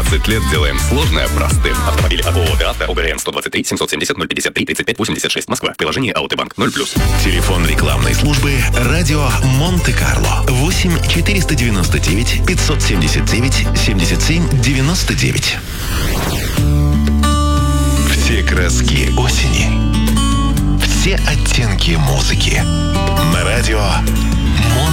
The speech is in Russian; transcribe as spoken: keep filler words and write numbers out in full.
двадцать лет делаем сложное простым. Автомобили от ООО «Авто», ОГРН сто двадцать три семьсот семьдесят ноль пятьдесят три тридцать пять восемьдесят шесть, Москва. Приложение «Аутобанк» ноль плюс. Телефон рекламной службы «Радио Монте-Карло» восемь четыреста девяносто девять пятьсот семьдесят девять семьдесят семь девяносто девять. Все краски осени, все оттенки музыки. На радио